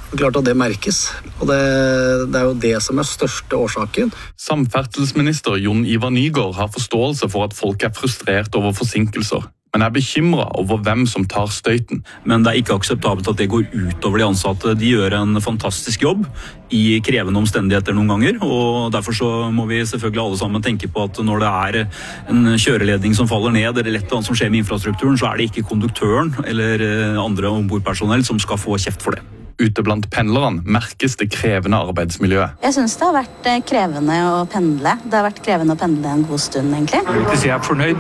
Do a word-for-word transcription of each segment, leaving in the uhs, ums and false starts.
Klart at det merkes, og det, det er jo det som er største årsaken. Samferdselsminister Jon Ivar Nygård har forståelse for at folk er frustrert over forsinkelser, men er bekymret over hvem som tar støyten. Men det er ikke akseptabelt at det går ut over de ansatte. De gjør en fantastisk jobb i krevende omstendigheter noen ganger, og derfor så må vi selvfølgelig alle sammen tenke på at når det er en kjøreledning som faller ned, eller et eller annet som skjer med infrastrukturen, så er det ikke konduktøren eller andre ombordpersonell som skal få kjeft for det. Ute blant pendlerne merkes det krevende arbeidsmiljøet. Jeg synes det har vært krevende å pendle. Det har vært krevende å pendle en god stund, egentlig. Jeg vil ikke si jeg er fornøyd.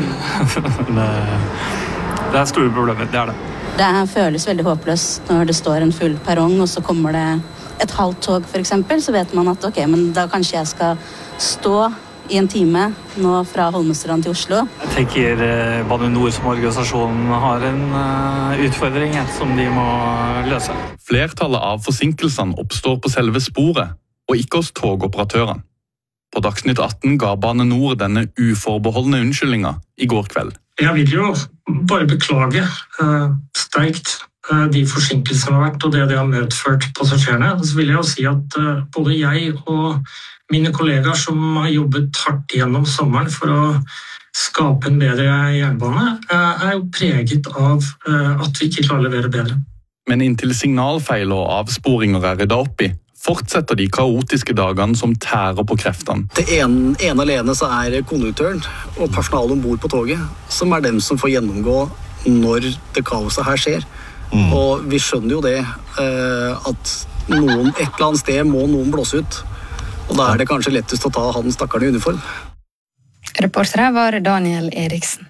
Det er store problemer, det er det. Det føles veldig håpløst når det står en full perrong, og så kommer det et halvt tog, for eksempel. Så vet man at ok, men da kanskje jeg skal stå i en time nå fra Holmestrand til Oslo. Jeg tenker Bane Nor som organisasjon har en utfordring som de må løse. Flertallet av forsinkelsene oppstår på selve sporet, og ikke hos togoperatørene. På Dagsnytt atten ga Bane Nor denne uforbeholdne unnskyldninga i går kveld. Jeg vil jo bare beklage uh, sterkt uh, de forsinkelsene som har vært, og det det har medført passasjerene. Så vil jeg jo si at uh, både jeg og mine kollegaer som har jobbet hardt gjennom sommeren for å skape en bedre jernbane, er jo preget av at vi ikke klarer å levere bedre. Men inntil signalfeil og avsporinger er ryddet opp i, fortsetter de kaotiske dagene som tærer på kreftene. Det ene, ene alene så er konduktøren og personalet ombord på toget, som er dem som får gjennomgå når det kaoset her skjer. Mm. Og vi skjønner jo det, at noen, et eller annet sted må noen blåse ut. Og da er det kanskje lettest å ta han stakkaren i uniform. Reportere var Daniel Eriksen.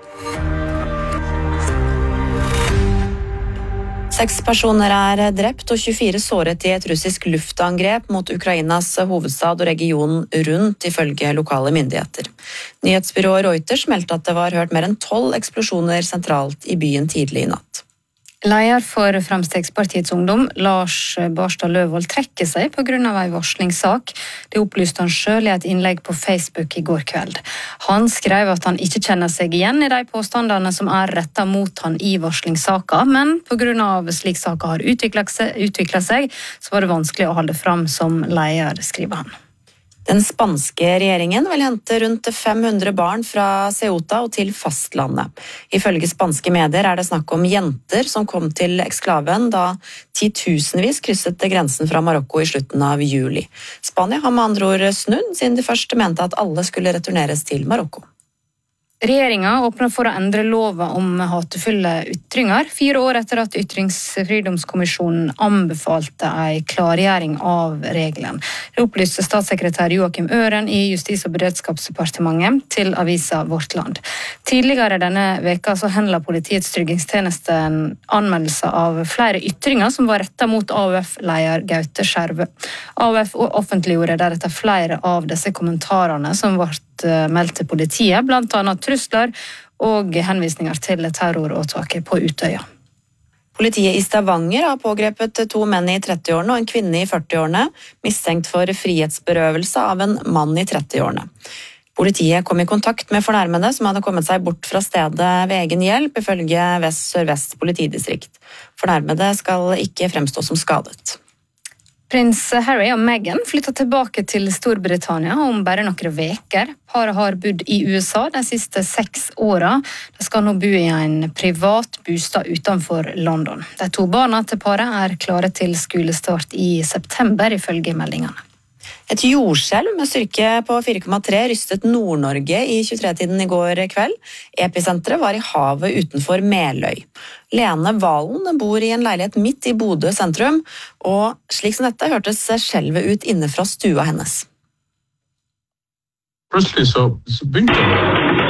Seks personer er drept og tjuefire såret i et russisk luftangrep mot Ukrainas hovedstad og regionen rundt, ifølge lokale myndigheter. Nyhetsbyrået Reuters meldte at det var hørt mer enn tolv eksplosjoner sentralt i byen tidlig i natt. Leder for Fremskrittspartiets ungdom, Lars Barstad Løvold, trekker seg på grunn av en varslingssak. Det opplyste han selv i et innlegg på Facebook i går kveld. Han skrev at han ikke kjenner seg igjen i de påstandene som er rettet mot han i varslingssaka, men på grunn av slik saka har utviklet seg, utviklet seg, så var det vanskelig å holde fram som leder, skriver han. Den spanske regjeringen vil hente rundt fem hundre barn fra Ceuta og til fastlandet. Ifølge spanske medier er det snakk om jenter som kom til eksklaven da titusenvis krysset grensen fra Marokko i slutten av juli. Spania har med andre ord snudd, siden de først mente at alle skulle returneres til Marokko. Regjeringen åpner for å endre lova om hatefulle ytringer, fire år etter at Ytringsfridomskommisjonen anbefalte en klargjøring av regelen. Det opplyste statssekretær Joakim Øren i Justis- og beredskapsdepartementet til avisa Vårt Land. Tidligere denne veka så henla Politiets tryggingstjeneste en anmeldelse av flere ytringer som var rettet mot A U F-leder Gaute Skjervø. A U F offentliggjorde deretter flere av disse kommentarene som ble meldt til politiet, blant annet trusler og henvisninger til terroråtaket på Utøya. Politiet i Stavanger har pågrepet to menn i trettiårene og en kvinne i førtiårene, mistenkt for frihetsberøvelse av en mann i trettiårene. Politiet kom i kontakt med fornærmede som hadde kommet seg bort fra stedet ved egen hjelp, ifølge Vest Sør-Vest politidistrikt. Fornærmede skal ikke fremstå som skadet. Prins Harry og Meghan flytter tilbake til Storbritannia om bare noen veker. Paret har bodd i U S A de siste seks årene. De skal nå bo i en privat bostad utenfor London. De to barna til paret er klare til skolestart i september, ifølge meldingene. Et jordskjelv med styrke på fire komma tre rystet Nord-Norge i tjuetre-tiden i går kveld. Episenteret var i havet utenfor Meløy. Lene Valen bor i en leilighet midt i Bodø sentrum, og slik som dette hørtes skjelvet ut inne fra stua hennes. Plutselig så, så begynte det